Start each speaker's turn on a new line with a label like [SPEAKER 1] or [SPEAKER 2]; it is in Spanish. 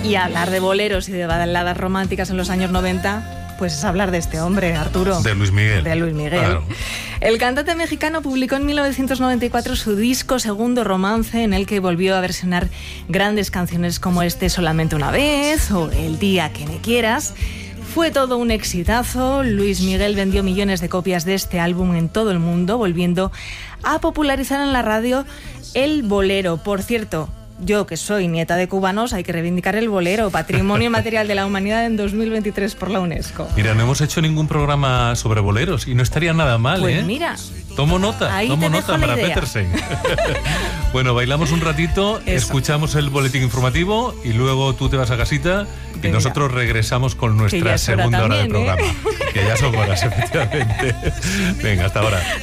[SPEAKER 1] Y hablar de boleros y de baladas románticas en los años 90, pues es hablar de este hombre, Arturo.
[SPEAKER 2] De Luis Miguel.
[SPEAKER 1] De Luis Miguel.
[SPEAKER 2] Claro.
[SPEAKER 1] El cantante mexicano publicó en 1994 su disco Segundo Romance, en el que volvió a versionar grandes canciones como Solamente una vez o El día que me quieras. Fue todo un exitazo. Luis Miguel vendió millones de copias de este álbum en todo el mundo, volviendo a popularizar en la radio el bolero. Por cierto, yo, que soy nieta de cubanos, hay que reivindicar el bolero, Patrimonio Inmaterial de la Humanidad en 2023 por la UNESCO.
[SPEAKER 2] Mira, no hemos hecho ningún programa sobre boleros y no estaría nada mal,
[SPEAKER 1] Pues
[SPEAKER 2] ¿eh?
[SPEAKER 1] mira.
[SPEAKER 2] Tomo nota para Petersen. Bueno, bailamos un ratito, escuchamos el boletín informativo y luego tú te vas a casita y nosotros regresamos con nuestra segunda hora del programa. Que ya son horas, efectivamente. Venga, hasta ahora.